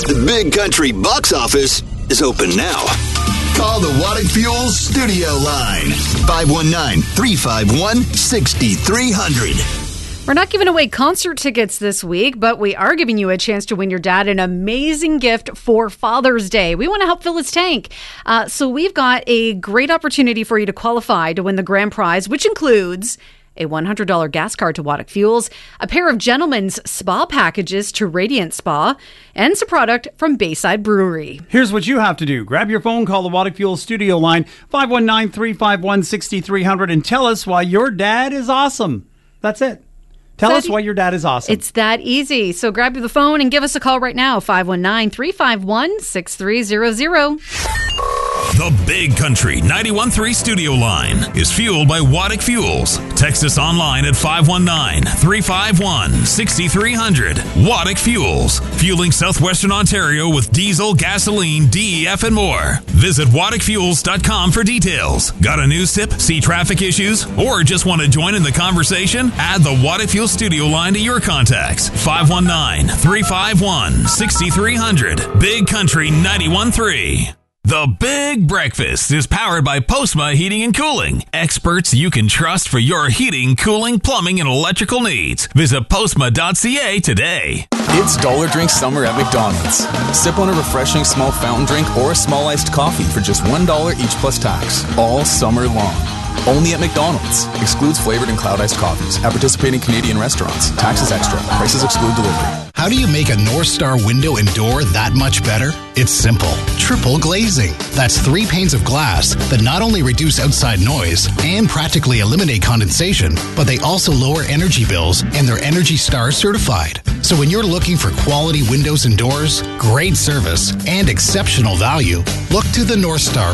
The Big Country box office is open now. Call the Waddick Fuels studio line. 519-351-6300. We're not giving away concert tickets this week, but we are giving you a chance to win your dad an amazing gift for Father's Day. We want to help fill his tank. So we've got a great opportunity for you to qualify to win the grand prize, which includes a $100 gas card to Waddick Fuels, a pair of Gentleman's Spa packages to Radiant Spa, and some product from Bayside Brewery. Here's what you have to do. Grab your phone, call the Waddick Fuels studio line, 519-351-6300, and tell us why your dad is awesome. That's it. Tell us why your dad is awesome. It's that easy. So grab the phone and give us a call right now, 519-351-6300. The Big Country 91.3 studio line is fueled by Waddick Fuels. Text us online at 519-351-6300. Waddick Fuels, fueling southwestern Ontario with diesel, gasoline, DEF, and more. Visit WaddickFuels.com for details. Got a news tip, see traffic issues, or just want to join in the conversation? Add the Waddick Fuels studio line to your contacts. 519-351-6300. Big Country 91.3. The Big Breakfast is powered by Postma Heating and Cooling. Experts you can trust for your heating, cooling, plumbing, and electrical needs. Visit postma.ca today. It's Dollar Drink Summer at McDonald's. Sip on a refreshing small fountain drink or a small iced coffee for just $1 each plus tax. All summer long. Only at McDonald's. Excludes flavored and cloud iced coffees. At participating Canadian restaurants. Taxes extra. Prices exclude delivery. How do you make a North Star window and door that much better? It's simple. Triple glazing. That's 3 panes of glass that not only reduce outside noise and practically eliminate condensation, but they also lower energy bills, and they're Energy Star certified. So when you're looking for quality windows and doors, great service, and exceptional value, look to the North Star